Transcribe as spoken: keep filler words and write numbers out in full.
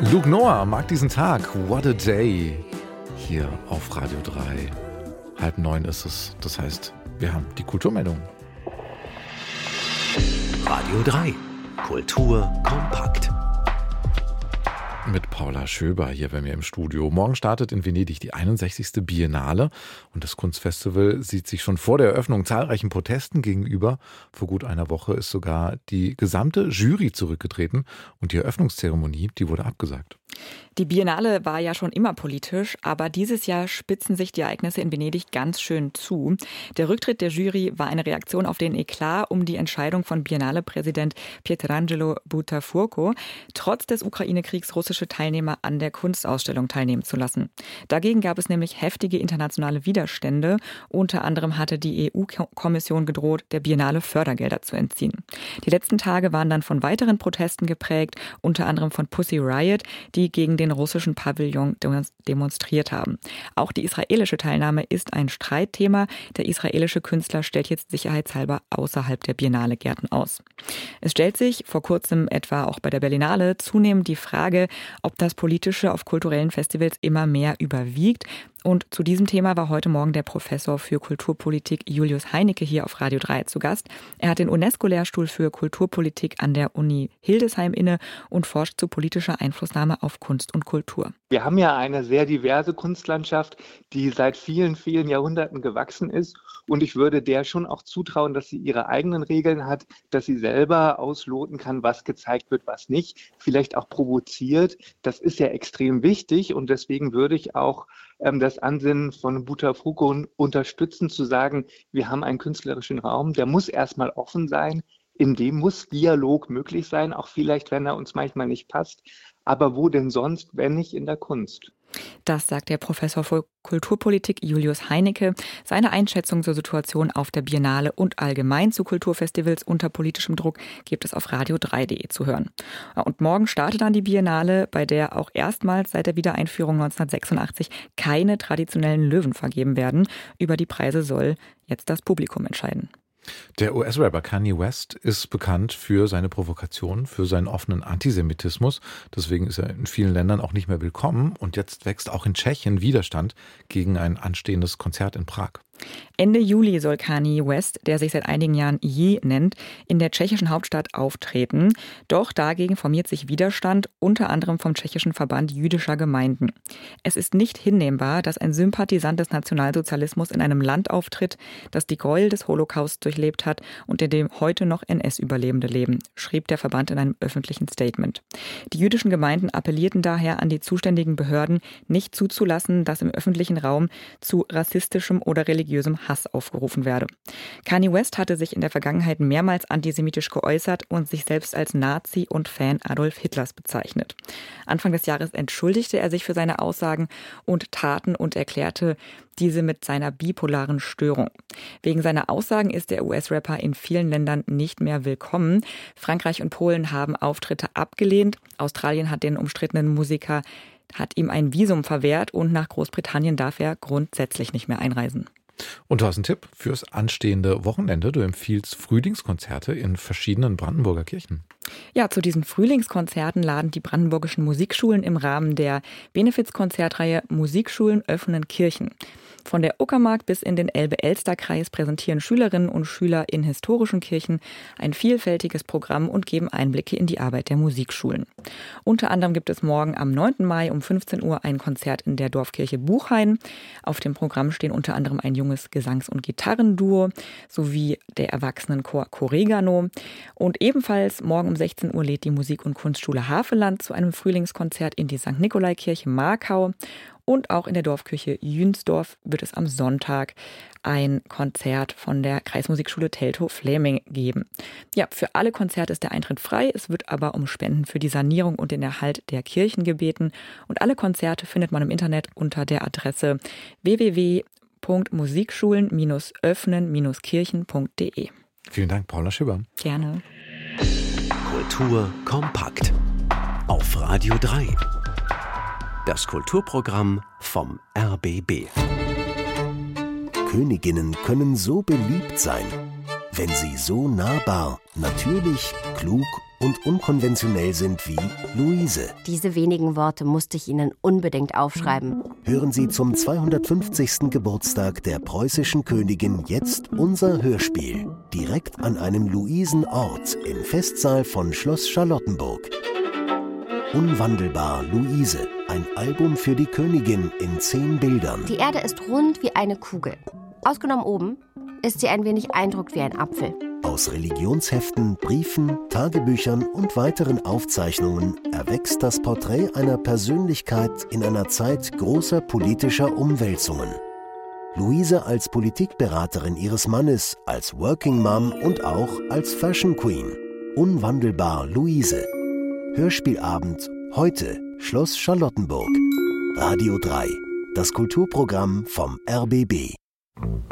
Luke Noah mag diesen Tag. What a day. Hier auf Radio drei. Halb neun ist es. Das heißt, wir haben die Kulturmeldung. Radio drei. Kultur kompakt. Mit Paula Schöber hier bei mir im Studio. Morgen startet in Venedig die einundsechzigste Biennale und das Kunstfestival sieht sich schon vor der Eröffnung zahlreichen Protesten gegenüber. Vor gut einer Woche ist sogar die gesamte Jury zurückgetreten und die Eröffnungszeremonie, die wurde abgesagt. Die Biennale war ja schon immer politisch, aber dieses Jahr spitzen sich die Ereignisse in Venedig ganz schön zu. Der Rücktritt der Jury war eine Reaktion auf den Eklat um die Entscheidung von Biennale-Präsident Pietrangelo Buttafuoco, trotz des Ukraine-Kriegs russische Teilnehmer an der Kunstausstellung teilnehmen zu lassen. Dagegen gab es nämlich heftige internationale Widerstände. Unter anderem hatte die E U-Kommission gedroht, der Biennale Fördergelder zu entziehen. Die letzten Tage waren dann von weiteren Protesten geprägt, unter anderem von Pussy Riot, die gegen den russischen Pavillon demonstriert haben. Auch die israelische Teilnahme ist ein Streitthema. Der israelische Künstler stellt jetzt sicherheitshalber außerhalb der Biennale-Gärten aus. Es stellt sich vor kurzem etwa auch bei der Berlinale zunehmend die Frage, ob das Politische auf kulturellen Festivals immer mehr überwiegt. Und zu diesem Thema war heute Morgen der Professor für Kulturpolitik Julius Heinecke hier auf Radio drei zu Gast. Er hat den UNESCO-Lehrstuhl für Kulturpolitik an der Uni Hildesheim inne und forscht zu politischer Einflussnahme auf Kunst und Kultur. Wir haben ja eine sehr diverse Kunstlandschaft, die seit vielen, vielen Jahrhunderten gewachsen ist. Und ich würde der schon auch zutrauen, dass sie ihre eigenen Regeln hat, dass sie selber ausloten kann, was gezeigt wird, was nicht. Vielleicht auch provoziert. Das ist ja extrem wichtig. Und deswegen würde ich auch ähm, das Ansinnen von Buttafuoco unterstützen, zu sagen, wir haben einen künstlerischen Raum, der muss erstmal offen sein. In dem muss Dialog möglich sein, auch vielleicht, wenn er uns manchmal nicht passt. Aber wo denn sonst, wenn nicht in der Kunst? Das sagt der Professor für Kulturpolitik Julius Heinecke. Seine Einschätzung zur Situation auf der Biennale und allgemein zu Kulturfestivals unter politischem Druck gibt es auf radio drei punkt de zu hören. Und morgen startet dann die Biennale, bei der auch erstmals seit der Wiedereinführung neunzehnhundertsechsundachtzig keine traditionellen Löwen vergeben werden. Über die Preise soll jetzt das Publikum entscheiden. Der U S-Rapper Kanye West ist bekannt für seine Provokation, für seinen offenen Antisemitismus. Deswegen ist er in vielen Ländern auch nicht mehr willkommen. Und jetzt wächst auch in Tschechien Widerstand gegen ein anstehendes Konzert in Prag. Ende Juli soll Kanye West, der sich seit einigen Jahren Ye nennt, in der tschechischen Hauptstadt auftreten. Doch dagegen formiert sich Widerstand, unter anderem vom tschechischen Verband jüdischer Gemeinden. Es ist nicht hinnehmbar, dass ein Sympathisant des Nationalsozialismus in einem Land auftritt, das die Gräuel des Holocaust durchlebt hat und in dem heute noch N S-Überlebende leben, schrieb der Verband in einem öffentlichen Statement. Die jüdischen Gemeinden appellierten daher an die zuständigen Behörden, nicht zuzulassen, dass im öffentlichen Raum zu rassistischem oder religiösem Hass aufgerufen werde. Kanye West hatte sich in der Vergangenheit mehrmals antisemitisch geäußert und sich selbst als Nazi und Fan Adolf Hitlers bezeichnet. Anfang des Jahres entschuldigte er sich für seine Aussagen und Taten und erklärte diese mit seiner bipolaren Störung. Wegen seiner Aussagen ist der U S-Rapper in vielen Ländern nicht mehr willkommen. Frankreich und Polen haben Auftritte abgelehnt. Australien hat den umstrittenen Musiker hat ihm ein Visum verwehrt und nach Großbritannien darf er grundsätzlich nicht mehr einreisen. Und du hast einen Tipp fürs anstehende Wochenende. Du empfiehlst Frühlingskonzerte in verschiedenen Brandenburger Kirchen. Ja, zu diesen Frühlingskonzerten laden die brandenburgischen Musikschulen im Rahmen der Benefizkonzertreihe Musikschulen öffnen Kirchen. Von der Uckermark bis in den Elbe-Elster-Kreis präsentieren Schülerinnen und Schüler in historischen Kirchen ein vielfältiges Programm und geben Einblicke in die Arbeit der Musikschulen. Unter anderem gibt es morgen am neunten Mai um fünfzehn Uhr ein Konzert in der Dorfkirche Buchhain. Auf dem Programm stehen unter anderem ein junges Gesangs- und Gitarrenduo sowie der Erwachsenenchor Corregano. Und ebenfalls morgen um sechzehn Uhr lädt die Musik- und Kunstschule Havelland zu einem Frühlingskonzert in die Sankt Nikolaikirche Markau. Und auch in der Dorfkirche Jünsdorf wird es am Sonntag ein Konzert von der Kreismusikschule Teltow-Fläming geben. Ja, für alle Konzerte ist der Eintritt frei. Es wird aber um Spenden für die Sanierung und den Erhalt der Kirchen gebeten. Und alle Konzerte findet man im Internet unter der Adresse w w w punkt musikschulen öffnen kirchen punkt de. Vielen Dank, Paula Schöber. Gerne. Kultur kompakt auf Radio drei. Das Kulturprogramm vom R B B. Königinnen können so beliebt sein, wenn sie so nahbar, natürlich, klug und unkonventionell sind wie Luise. Diese wenigen Worte musste ich Ihnen unbedingt aufschreiben. Hören Sie zum zweihundertfünfzigsten Geburtstag der preußischen Königin jetzt unser Hörspiel. Direkt an einem Luisenort im Festsaal von Schloss Charlottenburg. Unwandelbar Luise, ein Album für die Königin in zehn Bildern. Die Erde ist rund wie eine Kugel. Ausgenommen oben ist sie ein wenig eindruckt wie ein Apfel. Aus Religionsheften, Briefen, Tagebüchern und weiteren Aufzeichnungen erwächst das Porträt einer Persönlichkeit in einer Zeit großer politischer Umwälzungen. Luise als Politikberaterin ihres Mannes, als Working Mom und auch als Fashion Queen. Unwandelbar Luise. Hörspielabend heute, Schloss Charlottenburg. Radio drei, das Kulturprogramm vom R B B.